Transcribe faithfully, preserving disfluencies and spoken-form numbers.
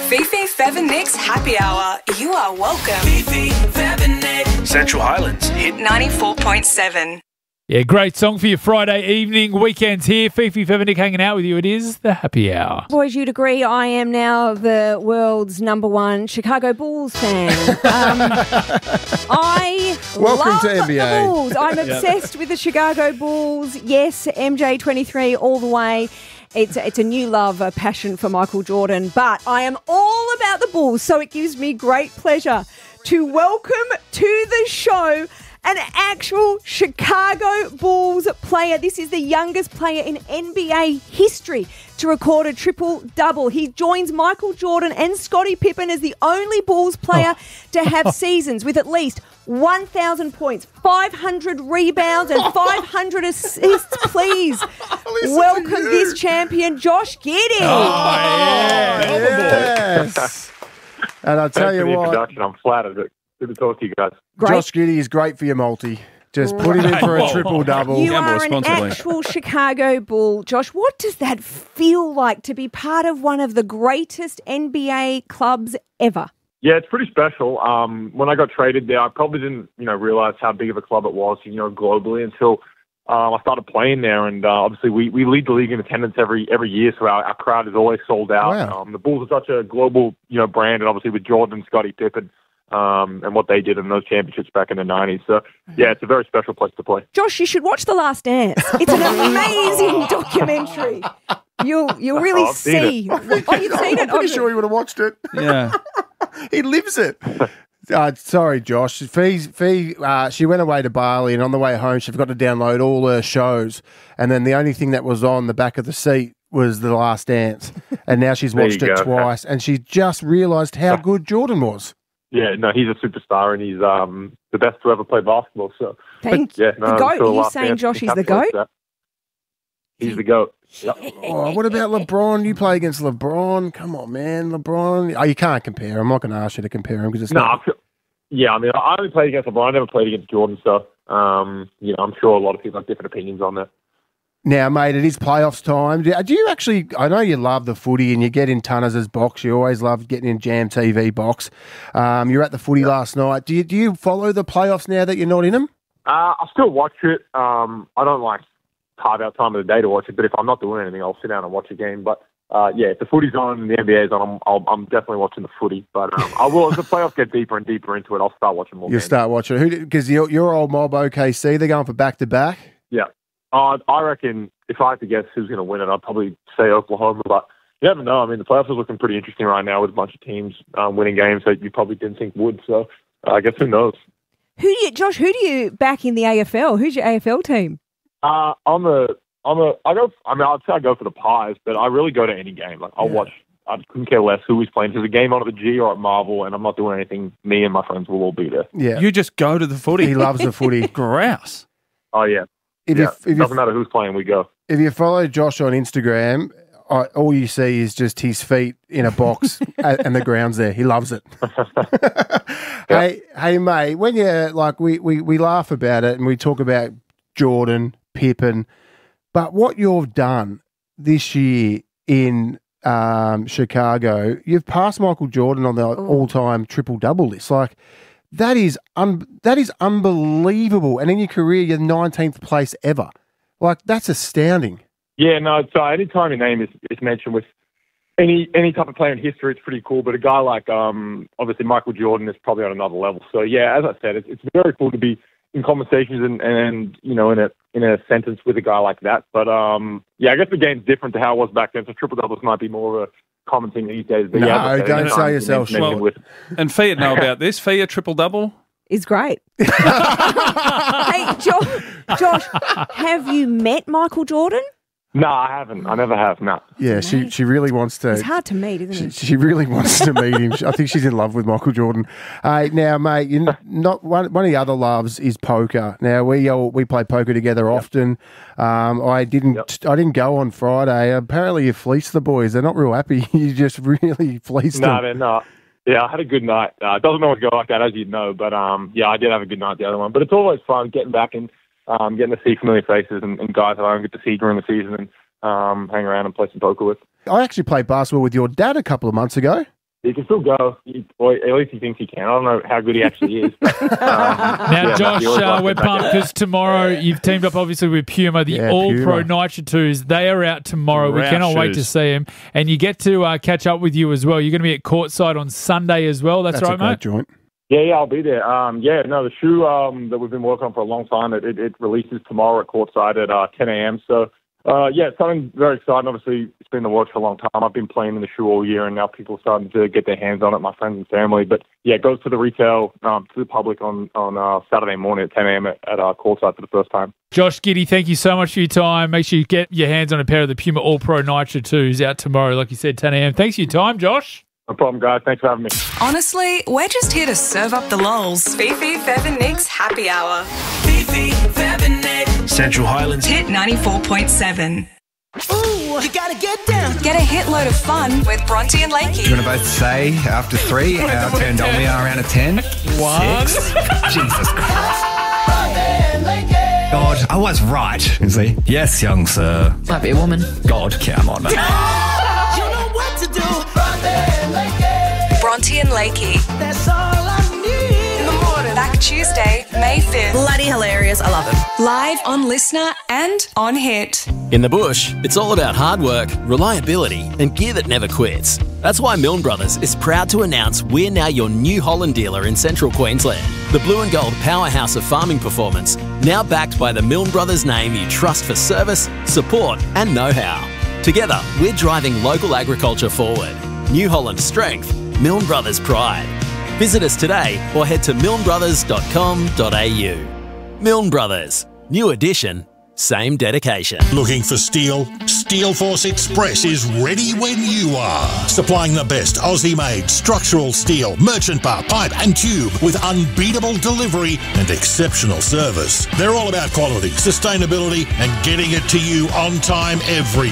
Fifi, Fev and Nick's Happy Hour. You are welcome. Fifi, Fev and Nick. Central Highlands hit ninety-four point seven. Yeah, great song for your Friday evening. Weekend's here. Fifi, Fev and Nick hanging out with you. It is the Happy Hour. Boys, you'd agree I am now the world's number one Chicago Bulls fan. Um, I Welcome love to N B A. the Bulls. I'm obsessed with the Chicago Bulls. Yes, M J twenty-three all the way. It's, it's a new love, a passion for Michael Jordan. But I am all about the Bulls, so it gives me great pleasure to welcome to the show an actual Chicago Bulls player. This is the youngest player in N B A history to record a triple-double. He joins Michael Jordan and Scottie Pippen as the only Bulls player oh. to have seasons with at least one thousand points, five hundred rebounds and five hundred assists. Please welcome this champion, Josh Giddey. Oh, yeah. Yes. And I'll tell Thanks you for the what. introduction. I'm flattered. But good to talk to you guys. Great. Josh Giddey is great for your multi. Just put him in for a triple-double. You are an actual Chicago Bull. Josh, what does that feel like to be part of one of the greatest N B A clubs ever? Yeah, it's pretty special. Um, when I got traded there, I probably didn't, you know, realize how big of a club it was, you know, globally until um, I started playing there. And uh, obviously, we, we lead the league in attendance every every year, so our, our crowd is always sold out. Wow. Um, the Bulls are such a global, you know, brand, and obviously with Jordan, Scottie Pippen, um, and what they did in those championships back in the nineties. So, yeah, it's a very special place to play. Josh, you should watch The Last Dance. It's an amazing documentary. You'll you'll really Oh, I've seen see. Oh, you've seen it? I'm pretty sure he would have watched it. Yeah. He lives it. Uh, sorry, Josh. Fee, Fee, uh, she went away to Bali, and on the way home, she forgot to download all her shows. And then the only thing that was on the back of the seat was The Last Dance. And now she's watched it go. twice, and she just realised how good Jordan was. Yeah, no, he's a superstar, and he's um, the best to ever play basketball. So, Thank yeah, you. no, The GOAT. I'm sure Are you Last saying Dance Josh is the encapsulates GOAT? that. He's the GOAT. Yep. Oh, what about LeBron? You play against LeBron. Come on, man. LeBron. Oh, you can't compare. I'm not going to ask you to compare him because it's No, not. I'm sure- yeah, I mean, I only played against LeBron. I never played against Jordan, so um, you know, I'm sure a lot of people have different opinions on that. Now, mate, it is playoffs time. Do do you actually, I know you love the footy and you get in Tunners' box. You always love getting in Jam T V box. Um, you're at the footy last night. Do you, do you follow the playoffs now that you're not in them? Uh, I still watch it. Um, I don't like carve out time of the day to watch it, but if I'm not doing anything, I'll sit down and watch a game. But uh, yeah, if the footy's on and the N B A's on, I'm, I'll, I'm definitely watching the footy. But um, I will, as the playoffs get deeper and deeper into it, I'll start watching more You'll games. start watching. Who? Because your, your old mob O K C, they're going for back-to-back. Yeah. Uh, I reckon if I had to guess who's going to win it, I'd probably say Oklahoma. But you never know. I mean, the playoffs are looking pretty interesting right now with a bunch of teams um, winning games that you probably didn't think would. So uh, I guess who knows? Who do you, Josh? Who do you back in the A F L? Who's your A F L team? Uh, on the on the I go. I mean, I'd say I go for the Pies, but I really go to any game. Like I'll Yeah. watch. I couldn't care less who he's playing. If there's a game on at the G or at Marvel, and I'm not doing anything, me and my friends will all be there. Yeah. You just go to the footy. He loves the footy. Grouse. Oh yeah, If, yeah. you, if, Doesn't you, matter who's playing, we go. if you follow Josh on Instagram, I, all you see is just his feet in a box a- and the ground's there. He loves it. Hey, hey, mate, when you like, we, we, we laugh about it and we talk about Jordan, Pippen, but what you've done this year in um, Chicago, you've passed Michael Jordan on the all-time triple-double list. Like, that is un- that is unbelievable. And in your career, you're nineteenth place ever. Like, that's astounding. Yeah, no. So anytime your name is, is mentioned with any any type of player in history, it's pretty cool. But a guy like um, obviously Michael Jordan is probably on another level. So yeah, as I said, it's, it's very cool to be in conversations and, and you know in a in a sentence with a guy like that. But um, yeah, I guess the game's different to how it was back then. So triple doubles might be more of a common thing these days. But No, yeah, as I said, don't anytime say your yourself name's mentioned short. with- And Fia know about this. Fia triple-double. Is great. Hey, jo- Josh, have you met Michael Jordan? No, I haven't. I never have. No. Yeah, she she really wants to. It's hard to meet, isn't She, it? she really wants to meet him. I think she's in love with Michael Jordan. Uh, now, mate, you n- not one. One of the other loves is poker. Now we all, we play poker together often. Um, I didn't. Yep. I didn't go on Friday. Apparently, you fleeced the boys. They're not real happy. You just really fleeced No, them. man, no. Yeah, I had a good night. Uh, it doesn't always go like that, as you know, but um, yeah, I did have a good night the other one. But it's always fun getting back and um, getting to see familiar faces and, and guys that I don't get to see during the season and um, hang around and play some poker with. I actually played basketball with your dad a couple of months ago. he can still go. He, or at least he thinks he can. I don't know how good he actually is. But, um, Now, yeah, Josh, he always uh, likes we're it back pumped out. because tomorrow you've teamed up obviously with Puma, the Yeah, All-Pro Puma. Nitro twos. They are out tomorrow. We Rout cannot wait to shoes. see them. And you get to uh, catch up with you as well. You're going to be at courtside on Sunday as well. That's, That's right, a great mate? joint. Yeah, yeah, I'll be there. Um, yeah, no, the shoe um, that we've been working on for a long time, it, it, it releases tomorrow at courtside at uh, ten a.m. So, uh, yeah, it's something very exciting. Obviously, it's been in the works for a long time. I've been playing in the shoe all year, and now people are starting to get their hands on it, my friends and family. But, yeah, it goes to the retail, um, to the public on, on uh, Saturday morning at ten a.m. at, at uh, courtside for the first time. Josh Giddy, thank you so much for your time. Make sure you get your hands on a pair of the Puma All-Pro Nitro twos out tomorrow, like you said, ten a.m. Thanks for your time, Josh. No problem, guys. Thanks for having me. Honestly, we're just here to serve up the lols. Fifi, Fev and Nick's Happy Hour. Fifi, Fev and Nick. Central Highlands. Hit ninety-four point seven. Ooh, you gotta get down. Get a hit load of fun with Bronte and Lakey. You want to both say after three how turned on we are around a ten? One. Six? Jesus Christ. God, I was right. Is he? Yes, young sir. Might be a woman. God, come on. You know what to do. Bronte and Lakey. That's all I need. In the morning. Back Tuesday, May fifth. Bloody hilarious. I love him. Live on Listener and on Hit. In the bush, it's all about hard work, reliability, and gear that never quits. That's why Milne Brothers is proud to announce we're now your New Holland dealer in Central Queensland. The blue and gold powerhouse of farming performance, now backed by the Milne Brothers name you trust for service, support, and know-how. Together, we're driving local agriculture forward. New Holland strength, Milne Brothers pride. Visit us today or head to milne brothers dot com dot a u. Milne Brothers, new edition, same dedication. Looking for steel? Steel Force Express is ready when you are. Supplying the best Aussie-made structural steel, merchant bar, pipe and tube with unbeatable delivery and exceptional service. They're all about quality, sustainability and getting it to you on time every